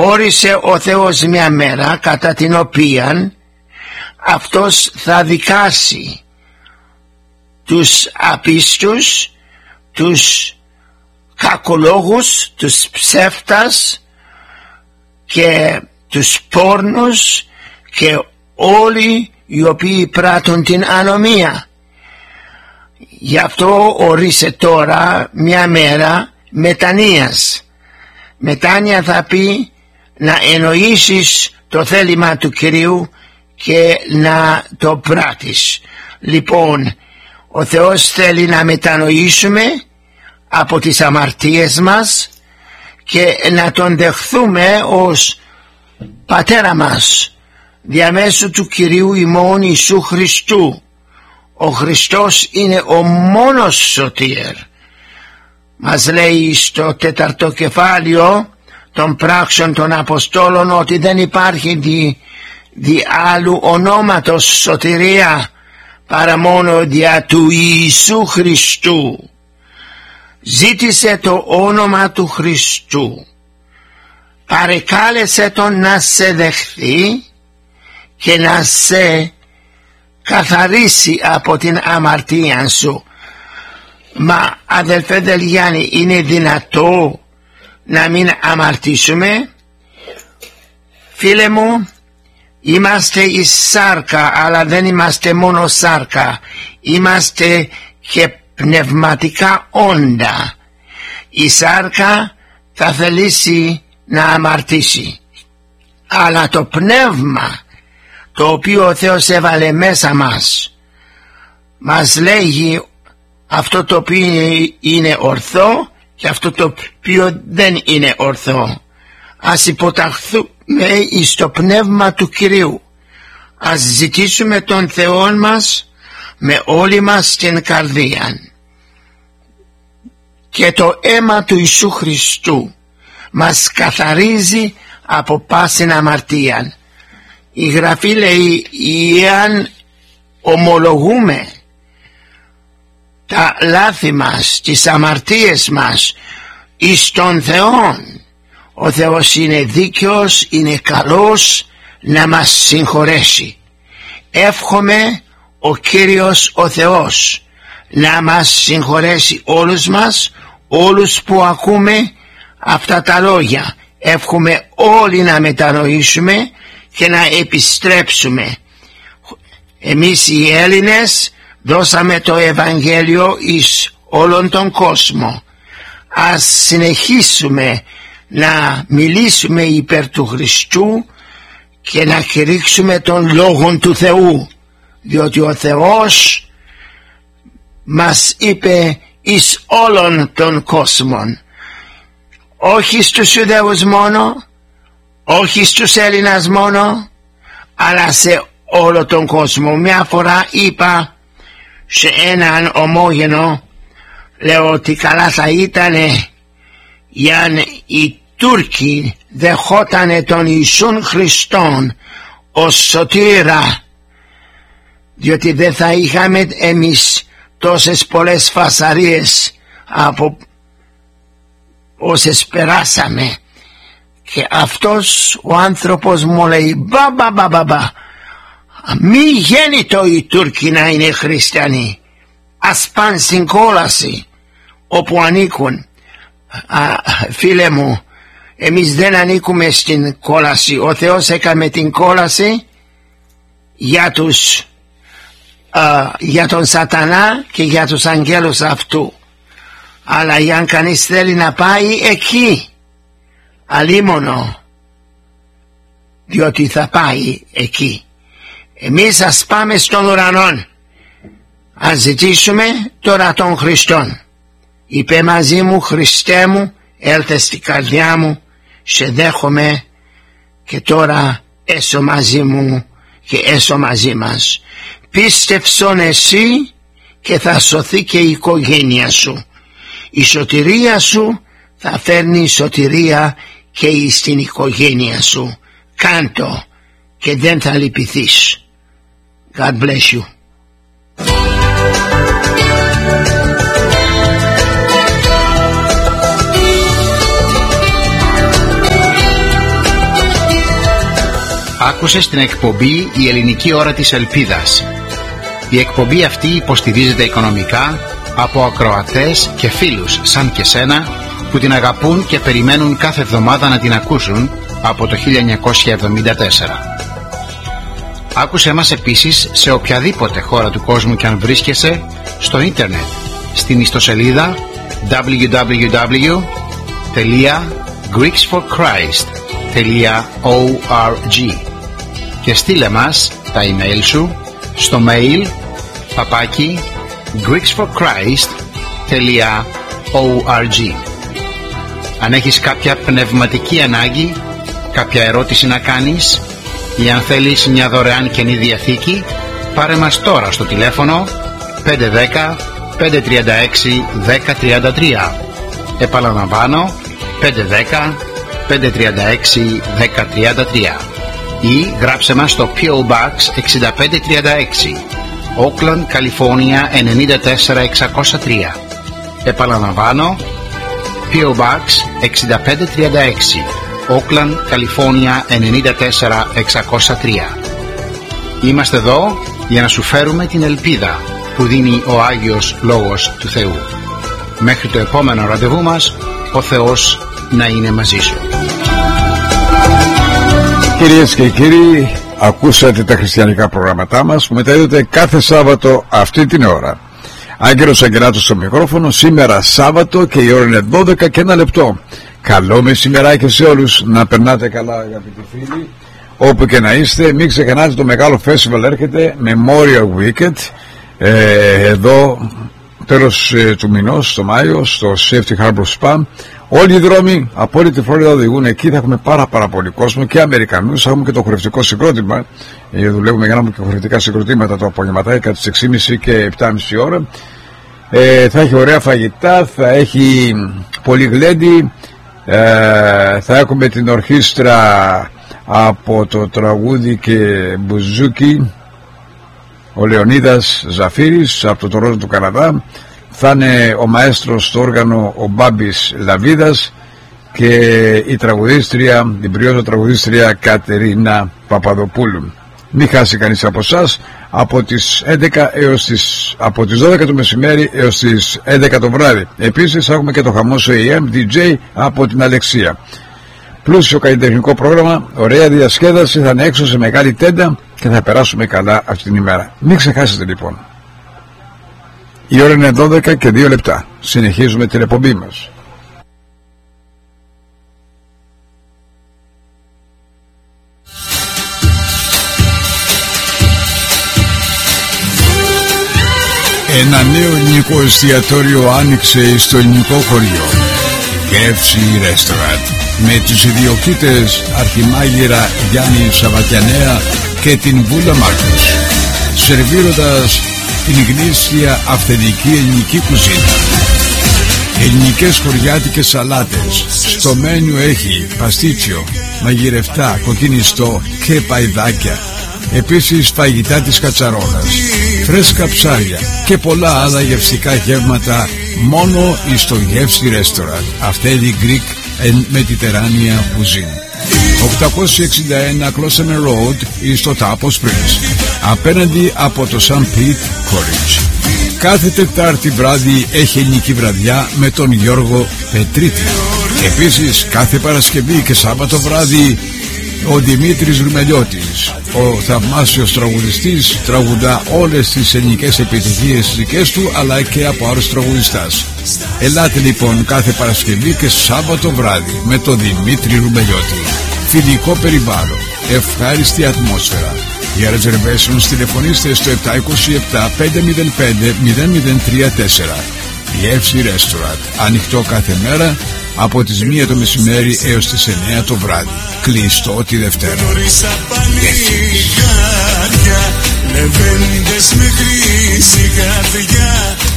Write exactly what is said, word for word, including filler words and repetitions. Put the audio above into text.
όρισε ο Θεός μια μέρα κατά την οποία αυτός θα δικάσει τους απίστους, τους κακολόγους, τους ψεύτας και τους πόρνους και όλοι οι οποίοι πράττουν την ανομία. Γι' αυτό ορίσε τώρα μια μέρα μετανοίας. Μετάνοια θα πει να εννοήσεις το θέλημα του Κυρίου και να το πράττεις. Λοιπόν, ο Θεός θέλει να μετανοήσουμε από τις αμαρτίες μας και να τον δεχθούμε ως Πατέρα μας διαμέσου του Κυρίου ημών Ιησού Χριστού. Ο Χριστός είναι ο μόνος σωτήρ. Μας λέει στο τέταρτο κεφάλαιο των πράξεων των Αποστόλων ότι δεν υπάρχει δι, δι άλλου ονόματος σωτηρία παρά μόνο δια του Ιησού Χριστού. Ζήτησε το όνομα του Χριστού, παρεκάλεσε τον να σε δεχθεί και να σε καθαρίσει από την αμαρτία σου. Μα αδελφέ Δελγιάννη, είναι δυνατό να μην αμαρτήσουμε? Φίλε μου, είμαστε η σάρκα, αλλά δεν είμαστε μόνο σάρκα, είμαστε και πνευματικά όντα. Η σάρκα θα θελήσει να αμαρτήσει, αλλά το πνεύμα το οποίο ο Θεός έβαλε μέσα μας μας λέγει αυτό το οποίο είναι ορθό και αυτό το οποίο δεν είναι ορθό. Ας υποταχθούμε στο πνεύμα του Κυρίου, ας ζητήσουμε τον Θεό μας με όλη μας την καρδία, και το αίμα του Ιησού Χριστού μας καθαρίζει από πάσιν αμαρτία. Η Γραφή λέει, εάν ομολογούμε τα λάθη μας, τις αμαρτίες μας εις τον Θεόν, ο Θεός είναι δίκαιος, είναι καλός να μας συγχωρέσει. Εύχομαι ο Κύριος ο Θεός να μας συγχωρέσει όλους μας, όλους που ακούμε αυτά τα λόγια. Εύχομαι όλοι να μετανοήσουμε και να επιστρέψουμε. Εμείς οι Έλληνες δώσαμε το Ευαγγέλιο εις όλον τον κόσμο. Ας συνεχίσουμε να μιλήσουμε υπέρ του Χριστού και να κηρύξουμε τον Λόγον του Θεού, διότι ο Θεός μας είπε εις όλων των κόσμων, όχι στους Ιουδαίους μόνο, όχι στους Έλληνας μόνο, αλλά σε όλο τον κόσμο. Μια φορά είπα σε έναν ομόγενο, λέω ότι καλά θα ήταν αν οι Τούρκοι δεχότανε τον Ιησούν Χριστόν ως σωτήρα, διότι δεν θα είχαμε εμείς τόσες πολλές φασαρίες από όσες περάσαμε. Και αυτός ο άνθρωπος μου λέει, μπα μπα μπα μπα, μη γέννητο οι Τούρκοι να είναι χριστιανοί, ας πάνε στην κόλαση όπου ανήκουν. Α, φίλε μου, εμείς δεν ανήκουμε στην κόλαση. Ο Θεός έκαμε την κόλαση για τους α, για τον σατανά και για τους αγγέλους αυτού. Αλλά αν κανείς θέλει να πάει εκεί, αλίμονο, διότι θα πάει εκεί. Εμείς ας πάμε στον ουρανό, ας ζητήσουμε τώρα τον Χριστόν. Είπε μαζί μου, Χριστέ μου, έλθε στην καρδιά μου, σε δέχομαι και τώρα έσω μαζί μου και έσω μαζί μας. Πίστευσον εσύ και θα σωθεί και η οικογένεια σου. Η σωτηρία σου θα φέρνει σωτηρία και στην οικογένεια σου. Κάντο και δεν θα λυπηθείς. God bless you. Άκουσες την εκπομπή «Η Ελληνική Ώρα της Ελπίδας». Η εκπομπή αυτή υποστηρίζεται οικονομικά από ακροατές και φίλους σαν και σένα που την αγαπούν και περιμένουν κάθε εβδομάδα να την ακούσουν από το χίλια εννιακόσια εβδομήντα τέσσερα. Άκουσέ μας επίσης σε οποιαδήποτε χώρα του κόσμου και αν βρίσκεσαι στο ίντερνετ στην ιστοσελίδα double-u double-u double-u τελεία greeks for christ τελεία org και στείλε μας τα email σου στο mail παπάκι greeks for christ τελεία org. Αν έχεις κάποια πνευματική ανάγκη, κάποια ερώτηση να κάνεις ή αν θέλεις μια δωρεάν Καινή Διαθήκη, πάρε μας τώρα στο τηλέφωνο πέντε ένα μηδέν πέντε τρία έξι ένα μηδέν τρία τρία. Επαναλαμβάνω πέντε ένα μηδέν πέντε τρία έξι ένα μηδέν τρία τρία ή γράψε μας στο πι ο Box εξήντα πέντε τριάντα έξι, Oakland, Καλιφόρνια ενενήντα τέσσερα εξακόσια τρία. Επαναλαμβάνω πι ο Box εξήντα πέντε τριάντα έξι, Oakland, Καλιφόρνια ενενήντα τέσσερα εξακόσια τρία. Είμαστε εδώ για να σου φέρουμε την ελπίδα που δίνει ο Άγιος Λόγος του Θεού. Μέχρι το επόμενο ραντεβού μας, ο Θεός να είναι μαζί σου. Κυρίες και κύριοι, ακούσατε τα χριστιανικά προγραμματά μας που μεταδίδονται κάθε Σάββατο αυτή την ώρα. Άγγελος Αγγελάτος στο μικρόφωνο, σήμερα Σάββατο και η ώρα είναι δώδεκα και ένα λεπτό. Καλό μεσημεράκι σε όλους, να περνάτε καλά αγαπητοί φίλοι, όπου και να είστε. Μην ξεχνάτε το μεγάλο festival έρχεται, Memorial Weekend, ε, εδώ τέλος ε, του μηνός, το Μάιο, στο Safety Harbor Spa. Όλοι οι δρόμοι από όλη τη Φλόριδα οδηγούν εκεί. Θα έχουμε πάρα πάρα πολύ κόσμο και Αμερικανούς. Θα έχουμε και το χορευτικό συγκρότημα. Ε, δουλεύουμε για να έχουμε και χορευτικά συγκροτήματα το απογευματάκι κατά τις έξι και μισή και επτά και μισή ώρα. Ε, θα έχει ωραία φαγητά, θα έχει πολύ γλέντι. Ε, θα έχουμε την ορχήστρα από το τραγούδι και μπουζούκι, ο Λεωνίδας Ζαφύρης από το Τορόντο του Καναδά. Θα είναι ο μαέστρος στο όργανο ο Μπάμπης Λαβίδας και η τραγουδίστρια, η μπριόζα τραγουδίστρια Κατερίνα Παπαδοπούλου. Μην χάσει κανείς από εσάς από τις έντεκα έως τις, από τις δώδεκα το μεσημέρι έως τις έντεκα το βράδυ. Επίσης έχουμε και το χαμόσο έι εμ ντι τζέι από την Αλεξία. Πλούσιο καλλιτεχνικό πρόγραμμα, ωραία διασκέδαση, θα είναι έξω σε μεγάλη τέντα και θα περάσουμε καλά αυτή την ημέρα. Μην ξεχάσετε λοιπόν. Η ώρα είναι δώδεκα και δύο λεπτά. Συνεχίζουμε την εκπομπή μας. Ένα νέο ελληνικό εστιατόριο άνοιξε στο ελληνικό χωριό, Γεύση Restaurant, με τους ιδιοκτήτες αρχιμάγειρα Γιάννη Σαββατιανέα και την Βούλα Μάρκος, σερβίροντας την γνήσια αυθεντική ελληνική κουζίνα. Ελληνικές χωριάτικες σαλάτες. Στο μένου έχει παστίτσιο, μαγειρευτά, κοκκινιστό και παϊδάκια. Επίσης φαγητά της κατσαρόλας, φρέσκα ψάρια και πολλά άλλα γευστικά γεύματα μόνο στο Γεύση Restaurant, Αυθέντη Greek and Mediterranean Cuisine. οκτακόσια εξήντα ένα Closemer Road στο Tapo Springs, απέναντι από το Saint Pete College. Κάθε Τετάρτη βράδυ έχει ελληνική βραδιά με τον Γιώργο Πετρίτη. Επίσης κάθε Παρασκευή και Σάββατο βράδυ ο Δημήτρης Ρουμελιώτης, ο θαυμάσιος τραγουδιστής, τραγουδά όλες τις ελληνικές επιτυχίες δικές του αλλά και από άλλους τραγουδιστάς. Ελάτε λοιπόν κάθε Παρασκευή και Σάββατο βράδυ με τον Δημήτρη Ρουμελιώτη. Φιλικό περιβάλλον, ευχάριστη ατμόσφαιρα. Για reservations τηλεφωνήστε στο επτά δύο επτά πέντε μηδέν πέντε μηδέν μηδέν τρία τέσσερα. Γεύση Restaurant, ανοιχτό κάθε μέρα από τις μία το μεσημέρι έως τις εννέα το βράδυ. Κλειστό τη Δευτέρα. Γεύση.